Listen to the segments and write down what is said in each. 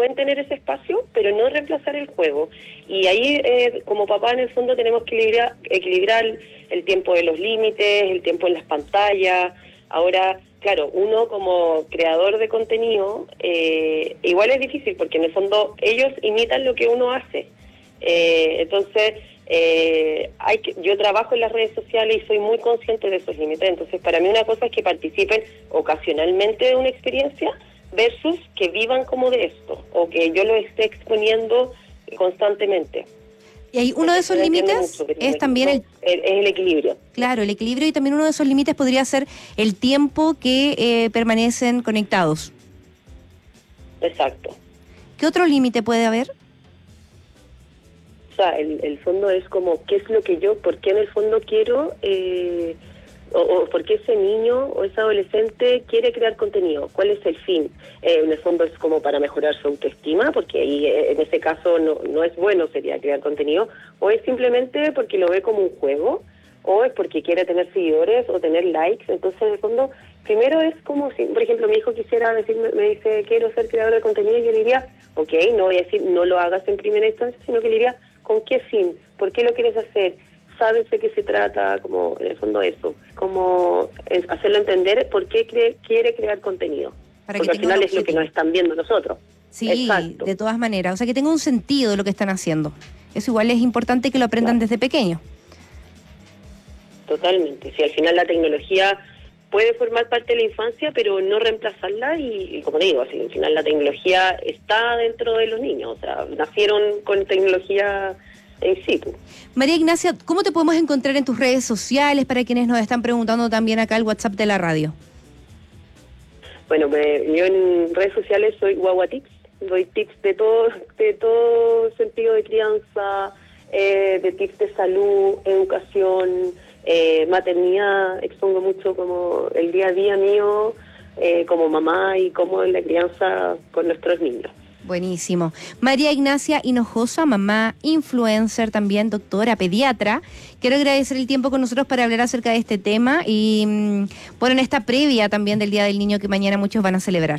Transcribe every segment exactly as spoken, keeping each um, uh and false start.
pueden tener ese espacio, pero no reemplazar el juego. Y ahí, eh, como papá, en el fondo tenemos que equilibrar, equilibrar el tiempo de los límites, el tiempo en las pantallas. Ahora, claro, uno como creador de contenido, eh, igual es difícil, porque en el fondo ellos imitan lo que uno hace. Eh, entonces, eh, hay que, yo trabajo en las redes sociales y soy muy consciente de esos límites. Entonces, para mí una cosa es que participen ocasionalmente de una experiencia versus que vivan como de esto, o que yo lo esté exponiendo constantemente. Y ahí uno de esos límites mucho, es también el, el, es el equilibrio. Claro, el equilibrio, y también uno de esos límites podría ser el tiempo que eh, permanecen conectados. Exacto. ¿Qué otro límite puede haber? O sea, el, el fondo es como, ¿qué es lo que yo, por qué en el fondo quiero, eh, o, o por qué ese niño o ese adolescente quiere crear contenido? ¿Cuál es el fin? Eh, en el fondo es como para mejorar su autoestima, porque ahí eh, en ese caso no, no es bueno, sería crear contenido, o es simplemente porque lo ve como un juego, o es porque quiere tener seguidores o tener likes. Entonces, en el fondo, primero es como si, por ejemplo, mi hijo quisiera decirme, me dice, quiero ser creador de contenido, y yo le diría, ok, no voy a decir, no lo hagas en primera instancia, sino que le diría, ¿con qué fin? ¿Por qué lo quieres hacer? ¿Sabes de qué se trata? Como, en el fondo, eso. Como es hacerlo entender por qué cree, quiere crear contenido. Para Porque al final es lo que nos están viendo nosotros. Sí, exacto. De todas maneras. O sea, que tenga un sentido lo que están haciendo. Eso igual es importante que lo aprendan claro. desde pequeño. Totalmente. Si al final la tecnología puede formar parte de la infancia, pero no reemplazarla, y, y como digo, así, al final la tecnología está dentro de los niños, o sea, nacieron con tecnología en sí. María Ignacia, ¿cómo te podemos encontrar en tus redes sociales para quienes nos están preguntando también acá el WhatsApp de la radio? Bueno, me, yo en redes sociales soy Guagua Tips, doy tips de todo, de todo sentido de crianza, eh, de tips de salud, educación, Eh, maternidad. Expongo mucho como el día a día mío eh, como mamá y como en la crianza con nuestros niños. Buenísimo. María Ignacia Hinojosa, mamá, influencer también, doctora, pediatra. Quiero agradecer el tiempo con nosotros para hablar acerca de este tema y bueno, en esta previa también del Día del Niño que mañana muchos van a celebrar.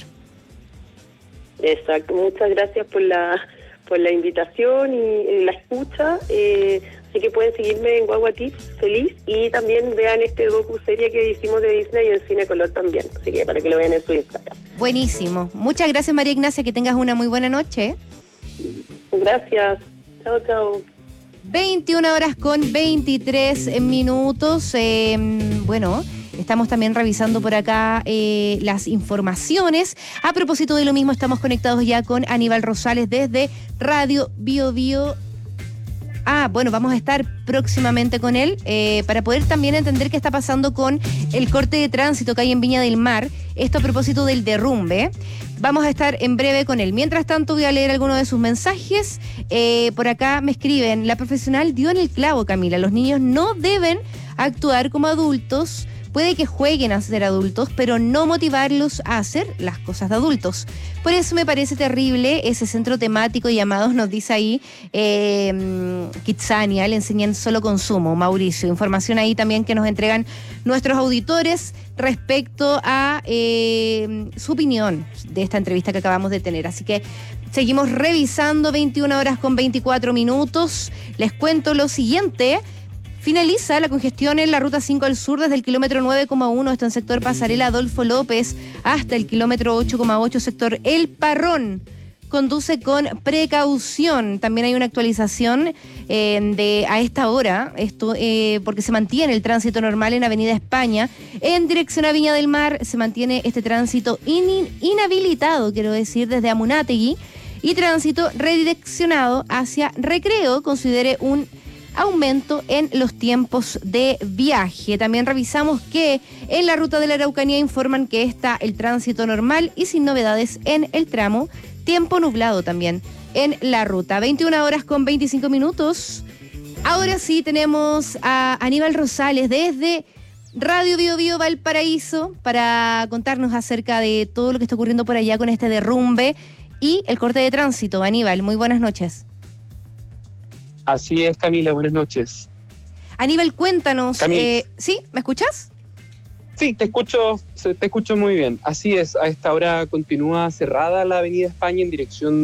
Exacto. Muchas gracias por la por la invitación y, y la escucha. Eh, Así que pueden seguirme en Guagua Tips, feliz, y también vean este docu-serie que hicimos de Disney en Cine Color también, así que para que lo vean en su Instagram. Buenísimo. Muchas gracias, María Ignacia, que tengas una muy buena noche. Gracias. Chao, chao. veintiuna horas con veintitrés minutos. Eh, bueno, estamos también revisando por acá eh, las informaciones. A propósito de lo mismo, estamos conectados ya con Aníbal Rosales desde Radio Bio Bio. Ah, bueno, vamos a estar próximamente con él eh, para poder también entender qué está pasando con el corte de tránsito que hay en Viña del Mar. Esto a propósito del derrumbe. Vamos a estar en breve con él. Mientras tanto, voy a leer algunos de sus mensajes. Eh, por acá me escriben, la profesional dio en el clavo, Camila. Los niños no deben actuar como adultos. Puede que jueguen a ser adultos, pero no motivarlos a hacer las cosas de adultos. Por eso me parece terrible ese centro temático de llamados, nos dice ahí eh, Kitsania, le enseñan solo consumo. Mauricio, información ahí también que nos entregan nuestros auditores respecto a eh, su opinión de esta entrevista que acabamos de tener. Así que seguimos revisando, veintiuna horas con veinticuatro minutos. Les cuento lo siguiente. Finaliza la congestión en la ruta cinco al sur desde el kilómetro nueve coma uno, esto en sector Pasarela Adolfo López, hasta el kilómetro ocho coma ocho, sector El Parrón. Conduce con precaución. También hay una actualización eh, de a esta hora, esto eh, porque se mantiene el tránsito normal en Avenida España. En dirección a Viña del Mar se mantiene este tránsito in, inhabilitado, quiero decir, desde Amunátegui, y tránsito redireccionado hacia Recreo. Considere un aumento en los tiempos de viaje. También revisamos que en la ruta de la Araucanía informan que está el tránsito normal y sin novedades en el tramo. Tiempo nublado también en la ruta. veintiuna horas con veinticinco minutos. Ahora sí tenemos a Aníbal Rosales desde Radio Bio Bio Valparaíso para contarnos acerca de todo lo que está ocurriendo por allá con este derrumbe y el corte de tránsito. Aníbal, muy buenas noches. Así es, Camila, buenas noches. Aníbal, cuéntanos. Eh, ¿Sí? ¿Me escuchas? Sí, te escucho, te escucho muy bien. Así es, a esta hora continúa cerrada la Avenida España en dirección